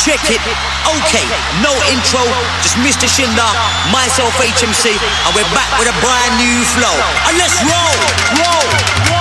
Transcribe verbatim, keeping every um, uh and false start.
Check it, okay, no intro, just Mister Shinder, myself H M C, and we're back with a brand new flow. And let's roll, roll, roll.